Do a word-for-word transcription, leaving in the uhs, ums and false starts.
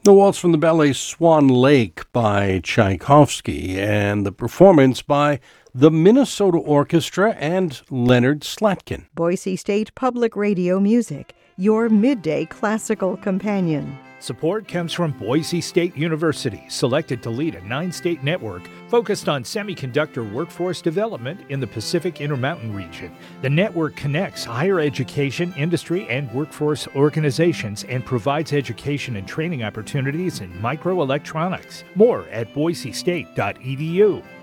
The waltz from the ballet Swan Lake by Tchaikovsky, and the performance by the Minnesota Orchestra and Leonard Slatkin. Boise State Public Radio Music, your midday classical companion. Support comes from Boise State University, selected to lead a nine-state network focused on semiconductor workforce development in the Pacific Intermountain region. The network connects higher education, industry, and workforce organizations and provides education and training opportunities in microelectronics. More at boise state dot e d u.